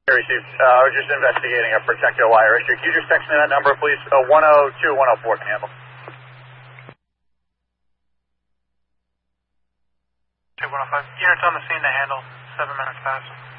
Received. I was just investigating a protected wire issue. Can you just text me that number, please? 102 104 can handle. 2105. Units on the scene to handle. 7 minutes past.